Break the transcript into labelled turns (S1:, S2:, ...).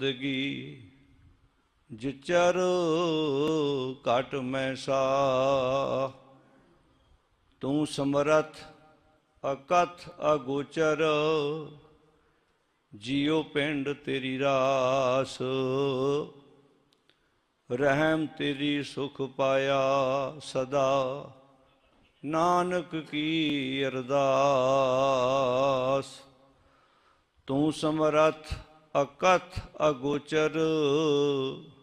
S1: ਜ਼ਿੰਦਗੀ ਜਿਚਰ ਘਟ ਮੈਂ ਸਾ, ਤੂੰ ਸਮਰਥ ਅਕਥ ਅਗੋਚਰ, ਜੀਉ ਪਿੰਡ ਤੇਰੀ ਰਾਸ। ਰਹਿਮ ਤੇਰੀ ਸੁਖ ਪਾਇਆ ਸਦਾ, ਨਾਨਕ ਕੀ ਅਰਦਾਸ। ਤੂੰ ਸਮਰਥ ਅਕਥ ਅਗੋਚਰ,